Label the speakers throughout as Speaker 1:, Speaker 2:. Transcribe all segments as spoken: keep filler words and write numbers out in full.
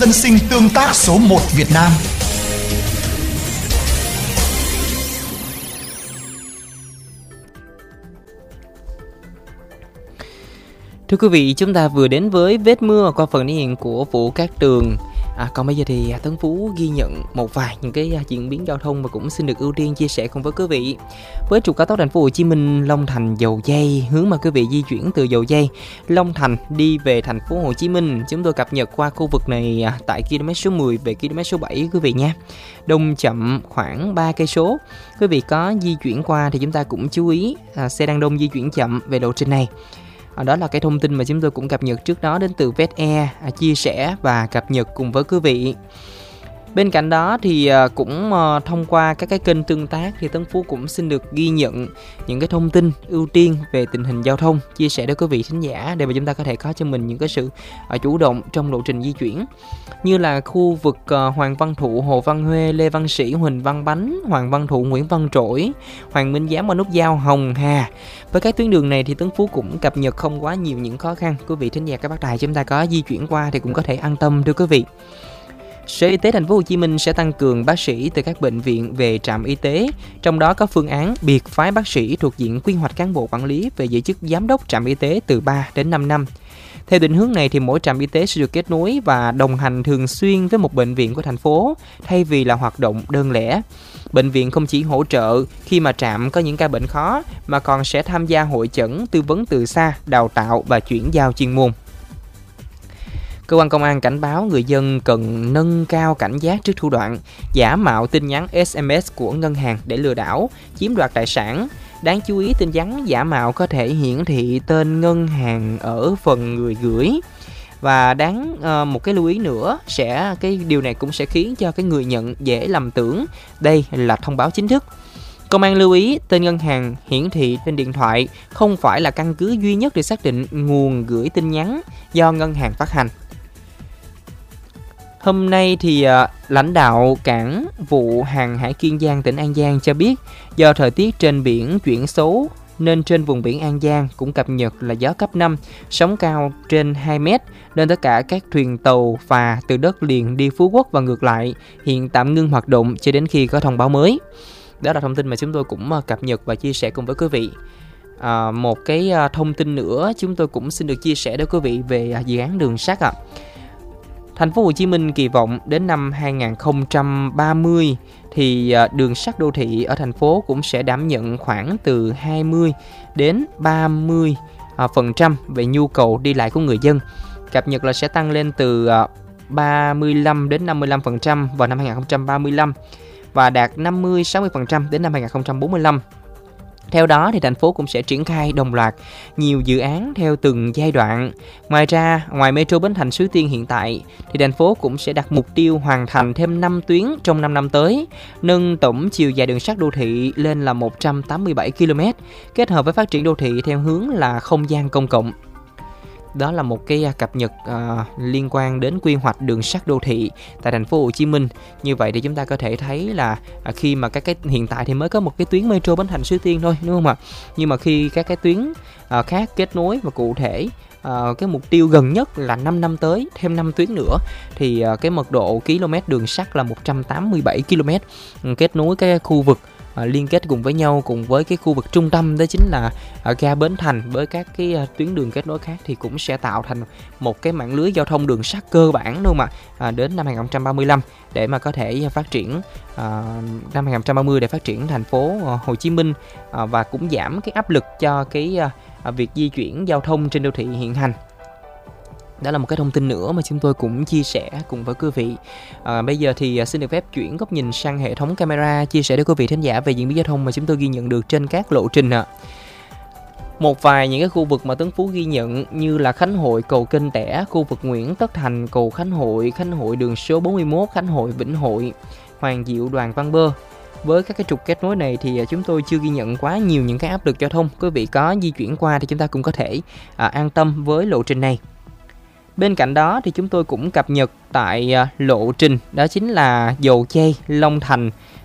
Speaker 1: Dân sinh tương tác số một Việt Nam.
Speaker 2: Thưa quý vị, chúng ta vừa đến với vết mưa qua phần thể hiện của Vũ Cát Tường. À, còn bây giờ thì Tấn Phú ghi nhận một vài những cái diễn biến giao thông và cũng xin được ưu tiên chia sẻ cùng với quý vị. Với trục cao tốc thành phố Hồ Chí Minh Long Thành Dầu Giây, hướng mà quý vị di chuyển từ Dầu Giây Long Thành đi về thành phố Hồ Chí Minh, chúng tôi cập nhật qua khu vực này tại km số mười về km số bảy quý vị nha. Đông chậm khoảng ba cây số. Quý vị có di chuyển qua thì chúng ta cũng chú ý à, xe đang đông di chuyển chậm về lộ trình này. Đó là cái thông tin mà chúng tôi cũng cập nhật trước đó đến từ vê e e à, chia sẻ và cập nhật cùng với quý vị. Bên cạnh đó thì à, cũng à, thông qua các cái kênh tương tác thì Tấn Phú cũng xin được ghi nhận những cái thông tin ưu tiên về tình hình giao thông, chia sẻ đến quý vị thính giả để mà chúng ta có thể có cho mình những cái sự à, chủ động trong lộ trình di chuyển. Như là khu vực à, Hoàng Văn Thụ, Hồ Văn Huê, Lê Văn Sĩ, Huỳnh Văn Bánh, Hoàng Văn Thụ, Nguyễn Văn Trỗi, Hoàng Minh Giám và nút giao Hồng Hà. Với các tuyến đường này thì Tấn Phú cũng cập nhật không quá nhiều những khó khăn. Quý vị thính giả các bác đài chúng ta có di chuyển qua thì cũng có thể an tâm thưa quý vị. Sở Y tế thành phố Hồ Chí Minh sẽ tăng cường bác sĩ từ các bệnh viện về trạm y tế, trong đó có phương án biệt phái bác sĩ thuộc diện quy hoạch cán bộ quản lý về giữ chức giám đốc trạm y tế từ ba đến năm năm. Theo định hướng này thì mỗi trạm y tế sẽ được kết nối và đồng hành thường xuyên với một bệnh viện của thành phố thay vì là hoạt động đơn lẻ. Bệnh viện không chỉ hỗ trợ khi mà trạm có những ca bệnh khó mà còn sẽ tham gia hội chẩn, tư vấn từ xa, đào tạo và chuyển giao chuyên môn. Cơ quan công an cảnh báo người dân cần nâng cao cảnh giác trước thủ đoạn giả mạo tin nhắn ét em ét của ngân hàng để lừa đảo, chiếm đoạt tài sản. Đáng chú ý, tin nhắn giả mạo có thể hiển thị tên ngân hàng ở phần người gửi. Và đáng uh, một cái lưu ý nữa, sẽ cái điều này cũng sẽ khiến cho cái người nhận dễ lầm tưởng đây là thông báo chính thức. Công an lưu ý, tên ngân hàng hiển thị trên điện thoại không phải là căn cứ duy nhất để xác định nguồn gửi tin nhắn do ngân hàng phát hành. Hôm nay thì uh, lãnh đạo cảng vụ hàng hải Kiên Giang tỉnh An Giang cho biết do thời tiết trên biển chuyển xấu nên trên vùng biển An Giang cũng cập nhật là gió cấp năm, sóng cao trên hai mét nên tất cả các thuyền tàu phà từ đất liền đi Phú Quốc và ngược lại hiện tạm ngưng hoạt động cho đến khi có thông báo mới. Đó là thông tin mà chúng tôi cũng uh, cập nhật và chia sẻ cùng với quý vị. À, một cái uh, thông tin nữa chúng tôi cũng xin được chia sẻ đến quý vị về uh, dự án đường sắt ạ. À. Thành phố Hồ Chí Minh kỳ vọng đến năm hai không ba mươi thì đường sắt đô thị ở thành phố cũng sẽ đảm nhận khoảng từ hai mươi đến ba mươi phần trăm về nhu cầu đi lại của người dân. Cập nhật là sẽ tăng lên từ ba mươi lăm đến năm mươi lăm phần trăm vào năm hai không ba lăm và đạt năm mươi đến sáu mươi phần trăm đến năm hai không bốn lăm. Theo đó thì thành phố cũng sẽ triển khai đồng loạt nhiều dự án theo từng giai đoạn. Ngoài ra, ngoài Metro Bến Thành Suối Tiên hiện tại thì thành phố cũng sẽ đặt mục tiêu hoàn thành thêm năm tuyến trong năm năm tới, nâng tổng chiều dài đường sắt đô thị lên là một trăm tám mươi bảy ki lô mét, kết hợp với phát triển đô thị theo hướng là không gian công cộng. Đó là một cái cập nhật uh, liên quan đến quy hoạch đường sắt đô thị tại thành phố Hồ Chí Minh. Như vậy thì chúng ta có thể thấy là uh, khi mà các cái hiện tại thì mới có một cái tuyến Metro Bến Thành Suối Tiên thôi, đúng không ạ? Nhưng mà khi các cái tuyến uh, khác kết nối và cụ thể uh, cái mục tiêu gần nhất là năm năm tới thêm năm tuyến nữa thì uh, cái mật độ km đường sắt là một trăm tám mươi bảy ki lô mét, um, kết nối cái khu vực À, liên kết cùng với nhau cùng với cái khu vực trung tâm đó chính là à, ga Bến Thành với các cái à, tuyến đường kết nối khác thì cũng sẽ tạo thành một cái mạng lưới giao thông đường sắt cơ bản đúng không ạ? À, đến năm hai không ba lăm để mà có thể phát triển à, năm hai không ba mươi để phát triển thành phố à, Hồ Chí Minh à, và cũng giảm cái áp lực cho cái à, việc di chuyển giao thông trên đô thị hiện hành. Đó là một cái thông tin nữa mà chúng tôi cũng chia sẻ cùng với quý vị. À, bây giờ thì xin được phép chuyển góc nhìn sang hệ thống camera chia sẻ với quý vị thính giả về diễn biến giao thông mà chúng tôi ghi nhận được trên các lộ trình ạ. À. Một vài những cái khu vực mà Tấn Phú ghi nhận như là Khánh Hội, cầu Kênh Tẻ, khu vực Nguyễn Tất Thành, cầu Khánh Hội, Khánh Hội đường số bốn mươi mốt, Khánh Hội, Vĩnh Hội, Hoàng Diệu, Đoàn Văn Bơ. Với các cái trục kết nối này thì chúng tôi chưa ghi nhận quá nhiều những cái áp lực giao thông. Quý vị có di chuyển qua thì chúng ta cũng có thể à, an tâm với lộ trình này. Bên cạnh đó thì chúng tôi cũng cập nhật tại lộ trình đó chính là Dầu Giây, Long Thành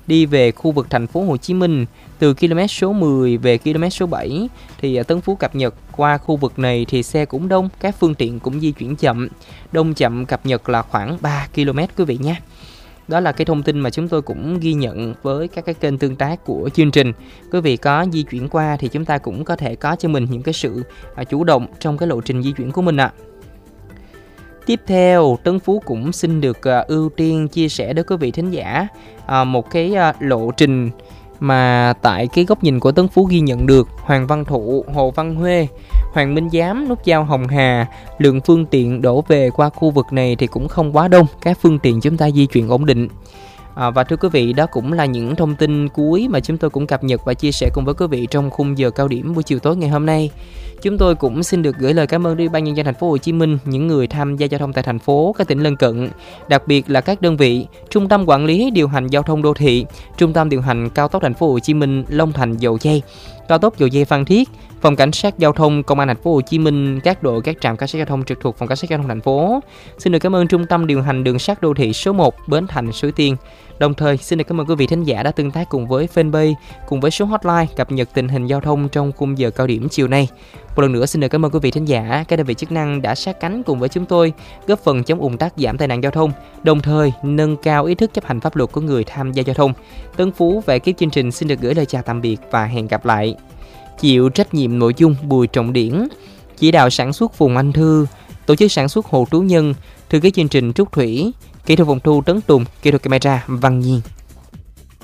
Speaker 2: đi về khu vực thành phố Hồ Chí Minh từ km số mười về km số bảy thì Tân Phú cập nhật qua khu vực này thì xe cũng đông, các phương tiện cũng di chuyển chậm, đông chậm cập nhật là khoảng ba ki lô mét quý vị nhé. Đó là cái thông tin mà chúng tôi cũng ghi nhận với các cái kênh tương tác của chương trình. Quý vị có di chuyển qua thì chúng ta cũng có thể có cho mình những cái sự chủ động trong cái lộ trình di chuyển của mình ạ. À. Tiếp theo, Tân Phú cũng xin được uh, ưu tiên chia sẻ đến quý vị thính giả uh, một cái uh, lộ trình mà tại cái góc nhìn của Tân Phú ghi nhận được. Hoàng Văn Thụ, Hồ Văn Huê, Hoàng Minh Giám, nút giao Hồng Hà, lượng phương tiện đổ về qua khu vực này thì cũng không quá đông, các phương tiện chúng ta di chuyển ổn định. À, và thưa quý vị, đó cũng là những thông tin cuối mà chúng tôi cũng cập nhật và chia sẻ cùng với quý vị trong khung giờ cao điểm buổi chiều tối ngày hôm nay. Chúng tôi cũng xin được gửi lời cảm ơn đến Ủy ban Nhân dân thành phố Hồ Chí Minh, những người tham gia giao thông tại thành phố, các tỉnh lân cận, đặc biệt là các đơn vị Trung tâm Quản lý Điều hành Giao thông Đô thị, Trung tâm Điều hành Cao tốc thành phố Hồ Chí Minh Long Thành Dầu Giây, Cao tốc Dầu Giây Phan Thiết, Phòng Cảnh sát Giao thông Công an thành phố Hồ Chí Minh, các đội các trạm cảnh sát giao thông trực thuộc Phòng Cảnh sát Giao thông thành phố. Xin được cảm ơn Trung tâm Điều hành Đường sắt Đô thị số một Bến Thành Suối Tiên. Đồng thời xin được cảm ơn quý vị thính giả đã tương tác cùng với fanpage, cùng với số hotline cập nhật tình hình giao thông trong khung giờ cao điểm chiều nay. Một lần nữa xin được cảm ơn quý vị thính giả, các đơn vị chức năng đã sát cánh cùng với chúng tôi, góp phần chống ùn tắc, giảm tai nạn giao thông, đồng thời nâng cao ý thức chấp hành pháp luật của người tham gia giao thông. Tân Phú về ekip chương trình xin được gửi lời chào tạm biệt và hẹn gặp lại. Chịu trách nhiệm nội dung Bùi Trọng Điển, chỉ đạo sản xuất Phùng Anh Thư, tổ chức sản xuất Hồ Tú Nhân, thư ký chương trình Trúc Thủy, kỹ thuật phòng thu Tấn Tùng, kỹ thuật camera Văn Nhiên.